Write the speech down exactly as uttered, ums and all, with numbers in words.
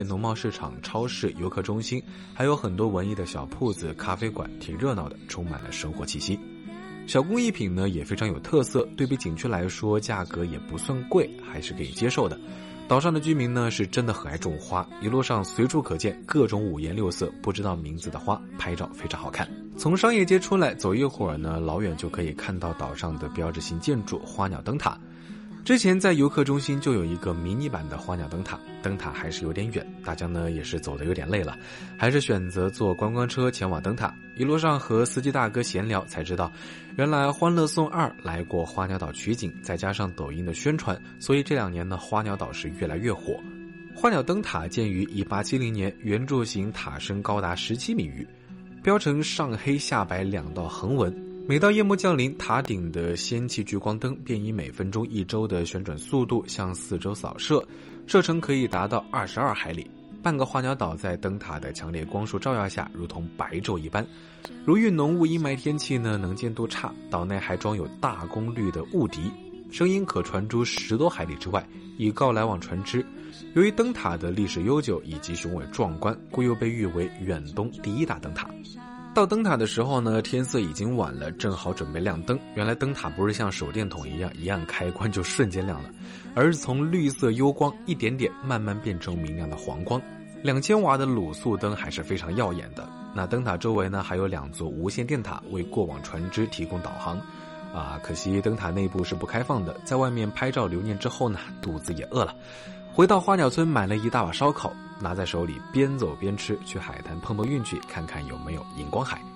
农贸市场、超市、游客中心，还有很多文艺的小铺子、咖啡馆，挺热闹的，充满了生活气息。小工艺品呢也非常有特色，对比景区来说，价格也不算贵，还是可以接受的。岛上的居民呢是真的很爱种花，一路上随处可见各种五颜六色不知道名字的花，拍照非常好看。从商业街出来走一会儿呢，老远就可以看到岛上的标志性建筑花鸟灯塔。之前在游客中心就有一个迷你版的花鸟灯塔，灯塔还是有点远，大家呢也是走得有点累了，还是选择坐观光车前往灯塔。一路上和司机大哥闲聊才知道，原来欢乐颂二来过花鸟岛取景，再加上抖音的宣传，所以这两年呢花鸟岛是越来越火。花鸟灯塔建于一八七零年，圆柱形塔身高达十七米余，标成上黑下白两道横纹。每到夜幕降临，塔顶的氙气聚光灯便以每分钟一周的旋转速度向四周扫射，射程可以达到二十二海里。半个花鸟岛在灯塔的强烈光束照耀下如同白昼一般。如遇浓雾阴霾天气呢，能见度差，岛内还装有大功率的雾笛，声音可传出十多海里之外，以告来往船只。由于灯塔的历史悠久以及雄伟壮观，故又被誉为远东第一大灯塔。到灯塔的时候呢，天色已经晚了，正好准备亮灯。原来灯塔不是像手电筒一样一按开关就瞬间亮了，而是从绿色幽光一点点慢慢变成明亮的黄光。两千瓦的卤素灯还是非常耀眼的。那灯塔周围呢还有两座无线电塔为过往船只提供导航。啊，可惜灯塔内部是不开放的，在外面拍照留念之后呢，肚子也饿了。回到花鸟村买了一大把烧烤，拿在手里边走边吃，去海滩碰碰运气，看看有没有荧光海。